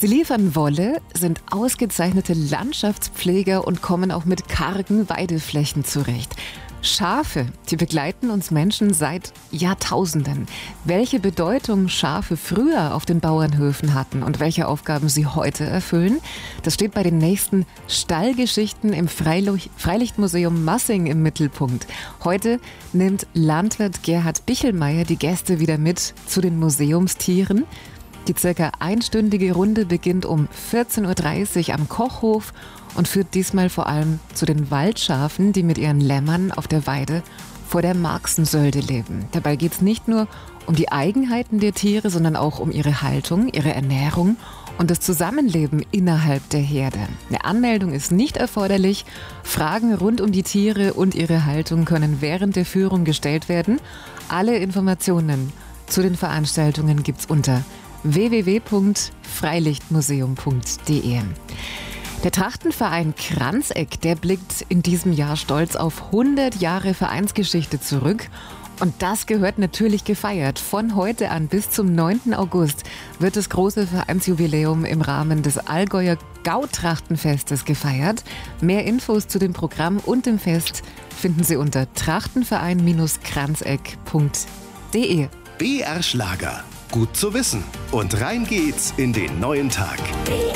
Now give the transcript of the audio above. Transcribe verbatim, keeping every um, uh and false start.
Sie liefern Wolle, sind ausgezeichnete Landschaftspfleger und kommen auch mit kargen Weideflächen zurecht. Schafe, die begleiten uns Menschen seit Jahrtausenden. Welche Bedeutung Schafe früher auf den Bauernhöfen hatten und welche Aufgaben sie heute erfüllen, das steht bei den nächsten Stallgeschichten im Freilich- Freilichtmuseum Massing im Mittelpunkt. Heute nimmt Landwirt Gerhard Bichelmeier die Gäste wieder mit zu den Museumstieren. Die circa einstündige Runde beginnt um vierzehn Uhr dreißig am Kochhof und führt diesmal vor allem zu den Waldschafen, die mit ihren Lämmern auf der Weide vor der Marxensölde leben. Dabei geht es nicht nur um die Eigenheiten der Tiere, sondern auch um ihre Haltung, ihre Ernährung und das Zusammenleben innerhalb der Herde. Eine Anmeldung ist nicht erforderlich. Fragen rund um die Tiere und ihre Haltung können während der Führung gestellt werden. Alle Informationen zu den Veranstaltungen gibt's unter w w w punkt freilichtmuseum punkt d e. Der Trachtenverein Kranzeck, der blickt in diesem Jahr stolz auf hundert Jahre Vereinsgeschichte zurück. Und das gehört natürlich gefeiert. Von heute an bis zum neunten August wird das große Vereinsjubiläum im Rahmen des Allgäuer Gautrachtenfestes gefeiert. Mehr Infos zu dem Programm und dem Fest finden Sie unter trachtenverein Bindestrich kranzeck punkt d e. B R Schlager. Gut zu wissen. Und rein geht's in den neuen Tag.